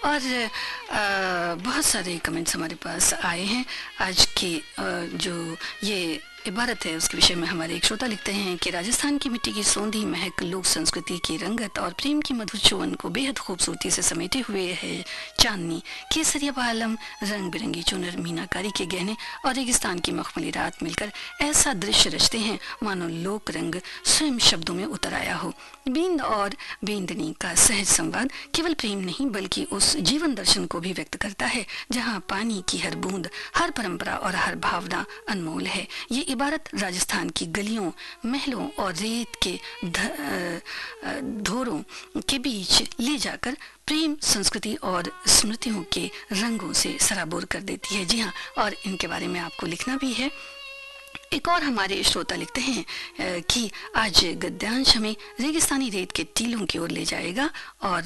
और बहुत सारे कमेंट्स हमारे पास आए हैं। आज की जो ये इबारत है उसके विषय में हमारे एक श्रोता लिखते हैं कि राजस्थान की मिट्टी की सौंधी महक, लोक संस्कृति की रंगत और प्रेम की मधुर चुवन को बेहद खूबसूरती से समेटे हुए है। चांदनी, केसरिया बालम, रंग बिरंगी चुनर, मीनाकारी के गहने और रेगिस्तान की मखमली रात मिलकर ऐसा दृश्य रचते हैं मानो लोक रंग स्वयं शब्दों में उतर आया हो। बींद और बींदनी का सहज संवाद केवल प्रेम नहीं बल्कि उस जीवन दर्शन को भी व्यक्त करता है जहाँ पानी की हर बूंद, हर परंपरा और हर भावना अनमोल है। ये इबारत राजस्थान की गलियों, महलों और रेत के धोरों के बीच ले जाकर प्रेम, संस्कृति और स्मृतियों के रंगों से सराबोर कर देती है। जी हाँ, और इनके बारे में आपको लिखना भी है। एक और हमारे श्रोता लिखते हैं कि आज गद्यांश हमें रेगिस्तानी रेत के टीलों की ओर ले जाएगा और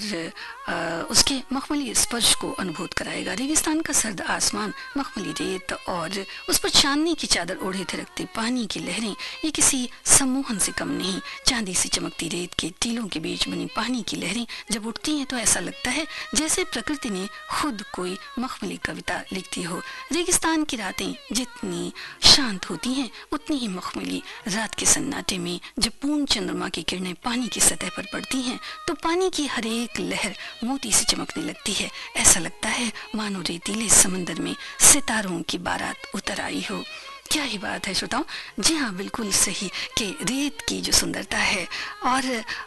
उसके मखमली स्पर्श को अनुभूत कराएगा। रेगिस्तान का सर्द आसमान, मखमली रेत और उस पर चांदनी की चादर ओढ़े थिरकते पानी की लहरें, ये किसी सम्मोहन से कम नहीं। चांदी से चमकती रेत के टीलों के बीच बनी पानी की लहरें जब उठती हैं तो ऐसा लगता है जैसे प्रकृति ने खुद कोई मखमली कविता लिखती हो। रेगिस्तान की रातें जितनी शांत होती हैं उतनी ही मखमली। रात के सन्नाटे में जब पूर्ण चंद्रमा की किरणें पानी की सतह पर पड़ती हैं तो पानी की हर एक लहर मोती से चमकने लगती है। ऐसा लगता है मानो रेतीले समंदर में सितारों की बारात उतर आई हो। क्या ही बात है श्रोताओं। जी हाँ, बिल्कुल सही कि रेत की जो सुंदरता है और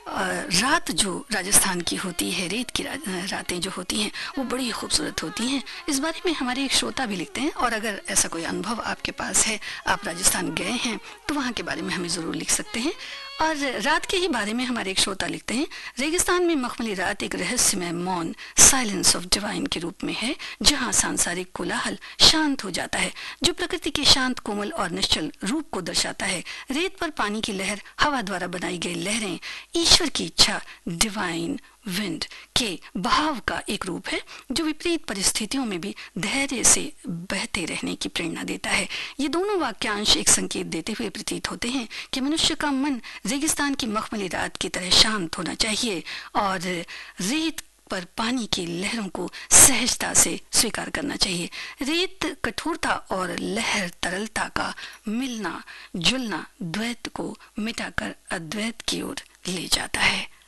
रात जो राजस्थान की होती है, रेत की रातें जो होती हैं वो बड़ी खूबसूरत होती हैं। इस बारे में हमारे एक श्रोता भी लिखते हैं और अगर ऐसा कोई अनुभव आपके पास है, आप राजस्थान गए हैं तो वहाँ के बारे में हमें ज़रूर लिख सकते हैं। और रात के ही बारे में हमारे एक श्रोता लिखते हैं, रेगिस्तान में मखमली रात एक रहस्यमय मौन, साइलेंस ऑफ डिवाइन के रूप में है जहाँ सांसारिक कोलाहल शांत हो जाता है, जो प्रकृति के शांत, कोमल और निश्चल रूप को दर्शाता है। रेत पर पानी की लहर, हवा द्वारा बनाई गई लहरें ईश्वर की इच्छा, डिवाइन विंड के बहाव का एक रूप है जो विपरीत परिस्थितियों में भी धैर्य से बहते रहने की प्रेरणा देता है। ये दोनों वाक्यांश एक संकेत देते हुए प्रतीत होते हैं कि मनुष्य का मन रेगिस्तान की मखमली रात की तरह शांत होना चाहिए और रेत पर पानी की लहरों को सहजता से स्वीकार करना चाहिए। रेत कठोरता और लहर तरलता का मिलना जुलना द्वैत को मिटाकर अद्वैत की ओर ले जाता है।